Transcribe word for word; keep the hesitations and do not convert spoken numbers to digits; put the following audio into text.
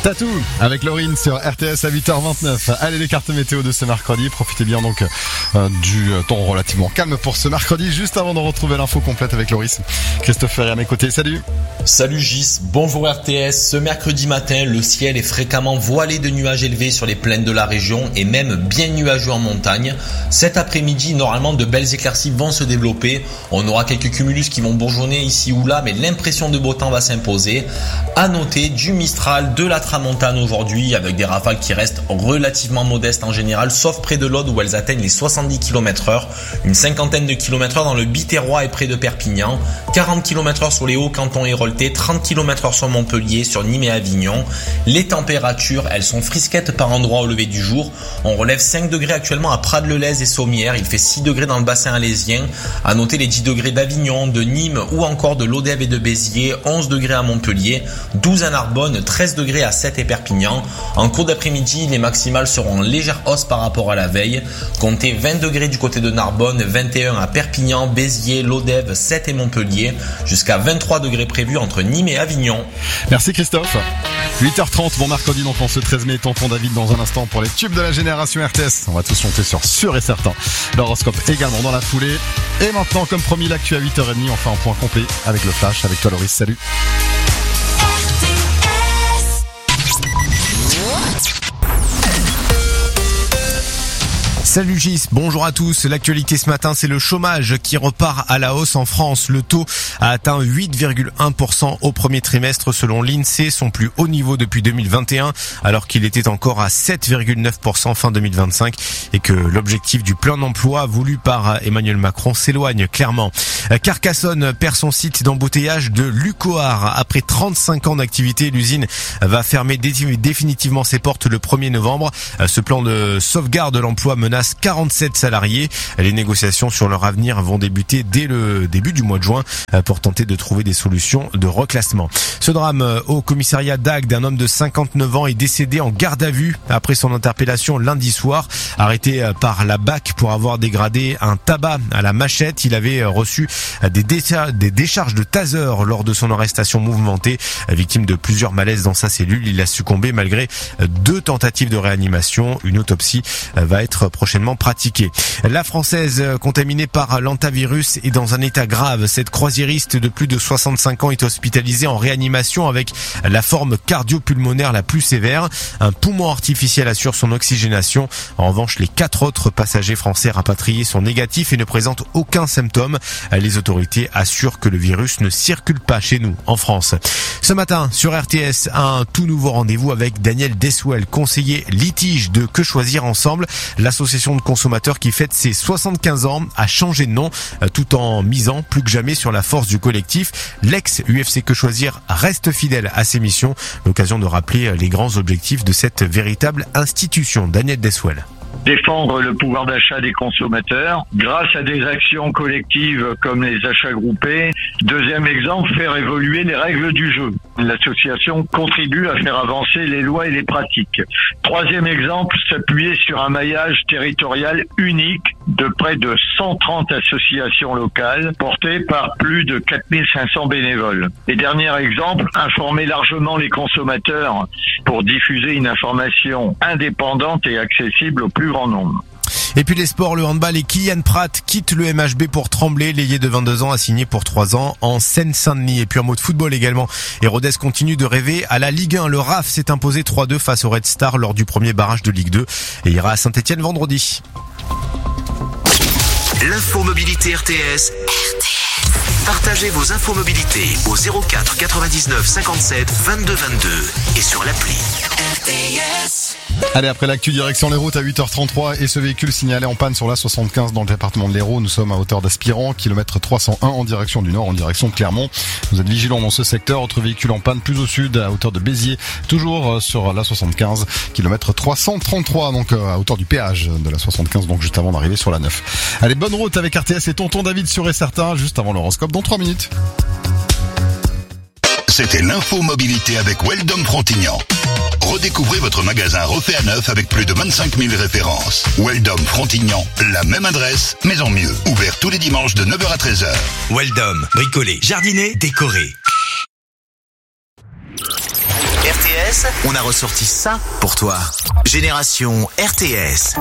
Tatou avec Laurine sur R T S à huit heures vingt-neuf. Allez, les cartes météo de ce mercredi. Profitez bien donc euh, du temps relativement calme pour ce mercredi. Juste avant de retrouver l'info complète avec Loris, Christophe Ferry à mes côtés. Salut. Salut Gis, bonjour R T S. Ce mercredi matin, le ciel est fréquemment voilé de nuages élevés sur les plaines de la région et même bien nuageux en montagne. Cet après-midi, normalement, de belles éclaircies vont se développer. On aura quelques cumulus qui vont bourgeonner ici ou là, mais l'impression de beau temps va s'imposer. À noter du Mistral, de la tramontane aujourd'hui, avec des rafales qui restent relativement modestes en général, sauf près de l'Aude où elles atteignent les soixante-dix kilomètres heure. Une cinquantaine de kilomètres heure dans le Biterrois et près de Perpignan. quarante kilomètres heure sur les hauts cantons héroltais, trente kilomètres heure sur Montpellier, sur Nîmes et Avignon. Les températures, elles sont frisquettes par endroits au lever du jour. On relève cinq degrés actuellement à Prades-le-Lez et Sommières. Il fait six degrés dans le bassin alésien. À noter les dix degrés d'Avignon, de Nîmes ou encore de Lodève et de Béziers. onze degrés à Montpellier, douze à Narbonne, treize degrés à Sète et Perpignan. En cours d'après-midi, les maximales seront en légère hausse par rapport à la veille. Comptez vingt degrés du côté de Narbonne, vingt et un à Perpignan, Béziers, Lodève, Sète et Montpellier. Jusqu'à vingt-trois degrés prévus entre Nîmes et Avignon. Merci Christophe. huit heures trente, bon mercredi donc en ce treize mai, tonton David dans un instant pour les tubes de la génération R T S. On va tous monter sur sûr et certain. L'horoscope également dans la foulée. Et maintenant, comme promis, l'actu à huit heures trente, on fait un point complet avec le Flash, avec toi Loris, salut. Salut Gis, bonjour à tous. L'actualité ce matin, c'est le chômage qui repart à la hausse en France. Le taux a atteint huit virgule un pour cent au premier trimestre selon l'INSEE, son plus haut niveau depuis deux mille vingt et un, alors qu'il était encore à sept virgule neuf pour cent fin deux mille vingt-cinq et que l'objectif du plein emploi voulu par Emmanuel Macron s'éloigne clairement. Carcassonne perd son site d'embouteillage de Lucoar. Après trente-cinq ans d'activité, l'usine va fermer définitivement ses portes le premier novembre. Ce plan de sauvegarde de l'emploi menace quarante-sept salariés. Les négociations sur leur avenir vont débuter dès le début du mois de juin pour tenter de trouver des solutions de reclassement. Ce drame au commissariat d'Agde, un homme de cinquante-neuf ans est décédé en garde à vue après son interpellation lundi soir. Arrêté par la B A C pour avoir dégradé un tabac à la machette, il avait reçu des, décha- des décharges de taser lors de son arrestation mouvementée. Victime de plusieurs malaises dans sa cellule, il a succombé malgré deux tentatives de réanimation. Une autopsie va être prochainement pratiquée. La Française contaminée par l'hantavirus est dans un état grave. Cette croisiériste de plus de soixante-cinq ans est hospitalisée en réanimation avec la forme cardio-pulmonaire la plus sévère. Un poumon artificiel assure son oxygénation. En revanche, les quatre autres passagers français rapatriés sont négatifs et ne présentent aucun symptôme. Les autorités assurent que le virus ne circule pas chez nous, en France. Ce matin, sur R T S, un tout nouveau rendez-vous avec Daniel Deswell, conseiller litige de Que Choisir Ensemble. L'association de consommateurs qui fête ses soixante-quinze ans a changé de nom tout en misant plus que jamais sur la force du collectif. L'ex-U F C Que Choisir reste fidèle à ses missions. L'occasion de rappeler les grands objectifs de cette véritable institution. Daniel Deswell. Défendre le pouvoir d'achat des consommateurs grâce à des actions collectives comme les achats groupés. Deuxième exemple, faire évoluer les règles du jeu. L'association contribue à faire avancer les lois et les pratiques. Troisième exemple, s'appuyer sur un maillage territorial unique de près de cent trente associations locales portées par plus de quatre mille cinq cents bénévoles. Et dernier exemple, informer largement les consommateurs pour diffuser une information indépendante et accessible au plus grand nombre. Et puis les sports, le handball et Kylian Pratt quitte le M H B pour Tremblay. L'ailier de vingt-deux ans a signé pour trois ans en Seine-Saint-Denis. Et puis en mot de football également, Rodez continue de rêver à la Ligue un. Le R A F s'est imposé trois deux face au Red Star lors du premier barrage de Ligue deux et ira à Saint-Etienne vendredi. L'info mobilité R T S. R T S. Partagez vos infos mobilité au zéro quatre quatre-vingt-dix-neuf cinquante-sept vingt-deux vingt-deux et sur l'appli R T S. Allez, après l'actu, direction les routes à huit heures trente-trois et ce véhicule signalé en panne sur la soixante-quinze dans le département de l'Hérault. Nous sommes à hauteur d'Aspirant, kilomètre trois cent un en direction du nord, en direction de Clermont. Vous êtes vigilants dans ce secteur. Autre véhicule en panne plus au sud à hauteur de Béziers, toujours sur la soixante-quinze, kilomètre trois cent trente-trois, donc à hauteur du péage de la soixante-quinze, donc juste avant d'arriver sur la neuf. Allez, bonne route avec R T S et tonton David sûr et certain, juste avant l'horoscope dans trois minutes. C'était l'info mobilité avec Weldom Frontignan. Redécouvrez votre magasin refait à neuf avec plus de vingt-cinq mille références. Weldom Frontignan, la même adresse, mais en mieux. Ouvert tous les dimanches de neuf heures à treize heures. Weldom, bricolé, jardiner, décoré. R T S, on a ressorti ça pour toi. Génération R T S.